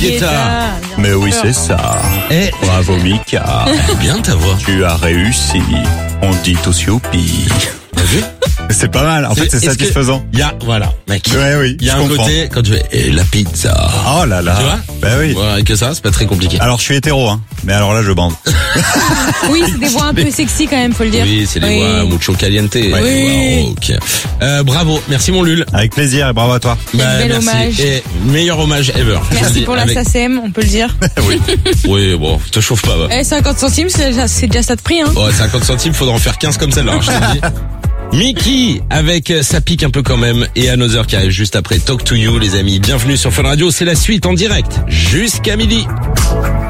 Guetta. Mais oui, c'est ça. Eh, Bravo Mika. bien ta voix. Tu as réussi. On dit tous youpi. T'as vu? C'est pas mal. En fait, c'est Est-ce que- satisfaisant. Il y a, voilà, mec. Ouais, oui. Il y a je un comprends. côté, quand tu fais, et la pizza. Oh là là. Tu vois? Bah oui. Voilà, avec ça, c'est pas très compliqué. Alors, je suis hétéro, hein. Mais alors là, je bande. Oui, c'est des voix un peu sexy quand même, faut le dire. Oui, c'est les voix mucho caliente. Oui. Ouais, ok. Bravo, merci mon Lul. Avec plaisir et bravo à toi. Quel bel merci. hommage. Et meilleur hommage ever. Je te Merci dis, pour la avec- SACEM, on peut le dire. Oui, bon, te chauffe pas. Va. 50 centimes, c'est déjà ça de prix, hein. Oh, 50 centimes, faudra en faire 15 comme celle-là, hein, je te le dis. Mickey, avec ça pique un peu quand même, et Another qui arrive juste après Talk to You, les amis. Bienvenue sur Fun Radio, c'est la suite en direct, jusqu'à midi.